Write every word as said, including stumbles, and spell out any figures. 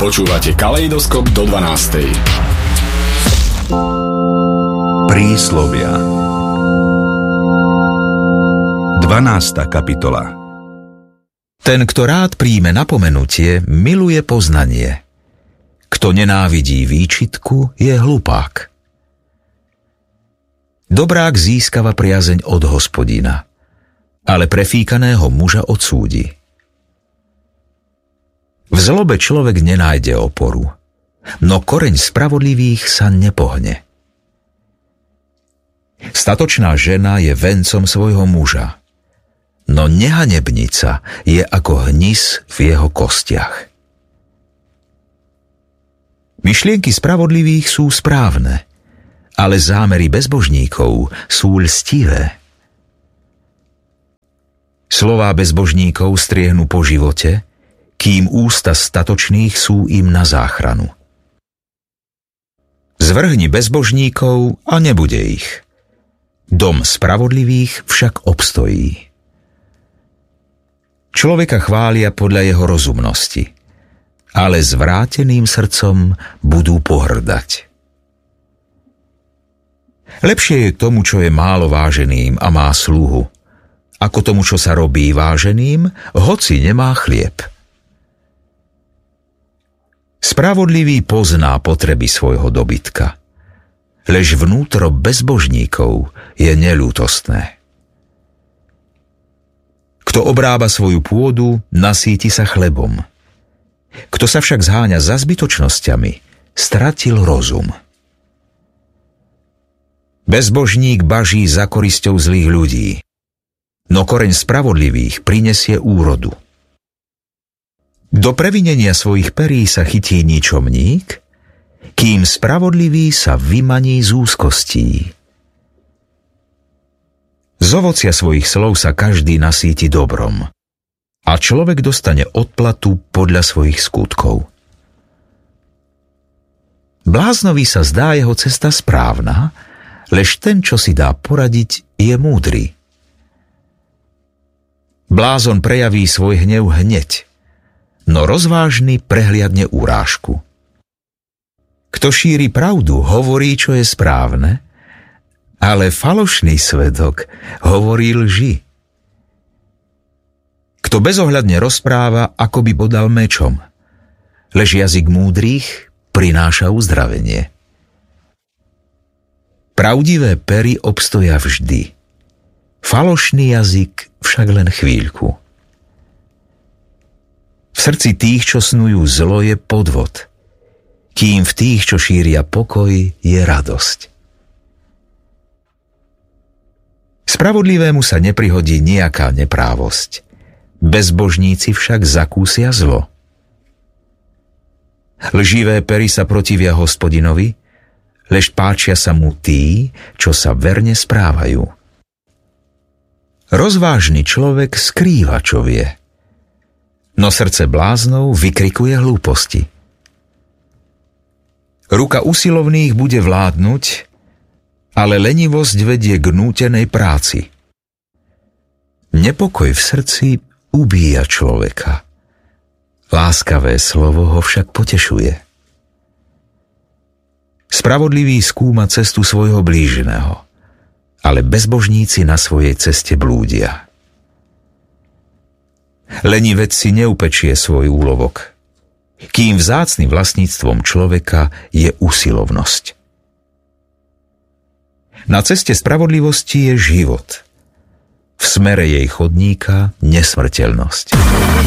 Počúvate Kaleidoskop do dvanástej. Príslovia. dvanásta kapitola. Ten, kto rád príjme napomenutie, miluje poznanie. Kto nenávidí výčitku, je hlupák. Dobrák získava priazeň od Hospodina, ale prefíkaného muža odsúdi. V zlobe človek nenájde oporu, no koreň spravodlivých sa nepohne. Statočná žena je vencom svojho muža, no nehanebnica je ako hnis v jeho kostiach. Myšlienky spravodlivých sú správne, ale zámery bezbožníkov sú lstivé. Slová bezbožníkov striehnú po živote, kým ústa statočných sú im na záchranu. Zvrhni bezbožníkov a nebude ich. Dom spravodlivých však obstojí. Človeka chvália podľa jeho rozumnosti, ale zvráteným srdcom budú pohrdať. Lepšie je tomu, čo je málo váženým a má sluhu, ako tomu, čo sa robí váženým, hoci nemá chlieb. Spravodlivý pozná potreby svojho dobytka, lež vnútro bezbožníkov je neľútostné. Kto obrába svoju pôdu, nasíti sa chlebom. Kto sa však zháňa za zbytočnosťami, stratil rozum. Bezbožník baží za korisťou zlých ľudí, no koreň spravodlivých prinesie úrodu. Do previnenia svojich perí sa chytí ničomník, kým spravodlivý sa vymaní z úzkostí. Z ovocia svojich slov sa každý nasíti dobrom a človek dostane odplatu podľa svojich skutkov. Bláznovi sa zdá jeho cesta správna, lež ten, čo si dá poradiť, je múdry. Blázon prejaví svoj hnev hneď, no rozvážny prehliadne urážku. Kto šíri pravdu, hovorí, čo je správne, ale falošný svedok hovorí lži. Kto bezohľadne rozpráva, ako by bodal mečom, lež jazyk múdrych prináša uzdravenie. Pravdivé pery obstoja vždy, falošný jazyk však len chvíľku. V srdci tých, čo snujú zlo, je podvod, kým v tých, čo šíria pokoj, je radosť. Spravodlivému sa neprihodí nejaká neprávosť, bezbožníci však zakúsia zlo. Lživé pery sa protivia Hospodinovi, lež páčia sa mu tí, čo sa verne správajú. Rozvážny človek skrýva, čo vie, no srdce bláznov vykrikuje hlúposti. Ruka usilovných bude vládnuť, ale lenivosť vedie k nútenej práci. Nepokoj v srdci ubíja človeka. Láskavé slovo ho však potešuje. Spravodlivý skúma cestu svojho blížneho, ale bezbožníci na svojej ceste blúdia. Lenivec si neupečie svoj úlovok, kým vzácnym vlastníctvom človeka je usilovnosť. Na ceste spravodlivosti je život, v smere jej chodníka nesmrteľnosť.